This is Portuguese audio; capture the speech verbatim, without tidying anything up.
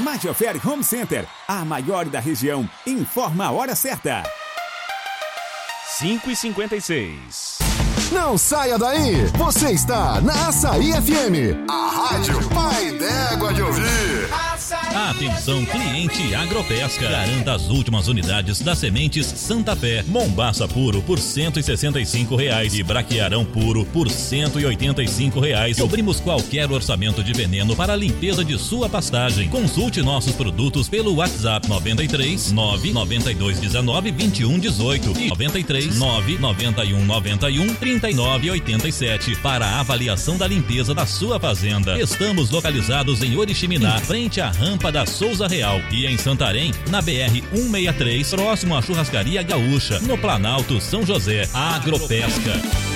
Maggioferi Home Center, a maior da região, informa a hora certa. cinco e cinquenta e seis. Não saia daí, você está na Açaí F M, a rádio pai d'égua de ouvir. Atenção, cliente Agropesca. Garanta as últimas unidades das sementes Santa Fé. Mombaça puro por cento e sessenta e cinco reais e braquiarão puro por cento e oitenta e cinco reais. Cobrimos qualquer orçamento de veneno para a limpeza de sua pastagem. Consulte nossos produtos pelo WhatsApp nove três nove nove dois um nove vinte e um dezoito e nove três nove nove um nove um trinta e nove oitenta e sete para a avaliação da limpeza da sua fazenda. Estamos localizados em Oriximiná, frente à rampa da Souza Real, e em Santarém, na B R cento e sessenta e três, próximo à Churrascaria Gaúcha, no Planalto São José. Agropesca.